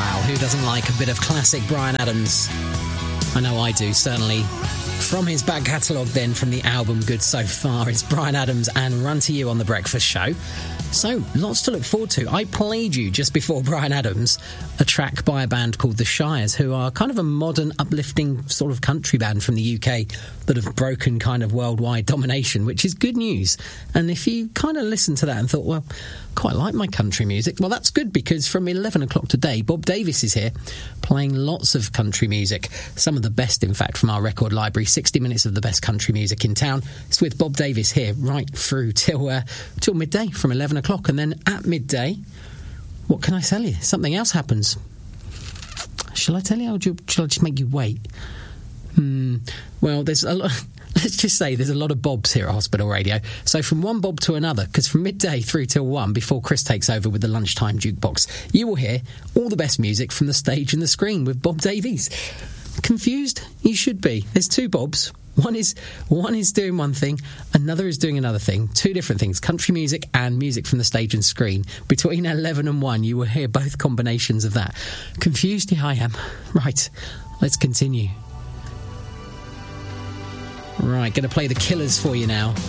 Wow, who doesn't like a bit of classic Bryan Adams? I know I do, certainly. From his back catalogue then, from the album Good So Far, it's Bryan Adams and Run To You on The Breakfast Show. So, lots to look forward to. I played you, just before Bryan Adams, a track by a band called The Shires, who are kind of a modern, uplifting sort of country band from the UK that have broken kind of worldwide domination, which is good news. And if you kind of listened to that and thought, well, quite like my country music, well, that's good, because from 11 o'clock today, Bob Davis is here playing lots of country music. Some of the best, in fact, from our record library. 60 minutes of the best country music in town. It's with Bob Davis here right through till midday, from 11 o'clock. And then at midday, what can I tell you? Something else happens. Shall I tell you, or shall I just make you wait? Well, there's a lot... Let's just say there's a lot of Bobs here at Hospital Radio. So from one Bob to another, because from midday through till 1, before Chris takes over with the lunchtime jukebox, you will hear all the best music from the stage and the screen with Bob Davies. Confused? You should be. There's two Bobs. One is doing one thing, another is doing another thing. Two different things, country music and music from the stage and screen. Between 11 and 1, you will hear both combinations of that. Confused? Yeah, I am. Right, let's continue. Right, going to play The Killers for you now.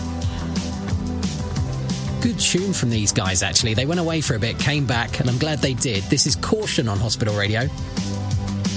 Good tune from these guys, actually. They went away for a bit, came back, and I'm glad they did. This is Caution on Hospital Radio.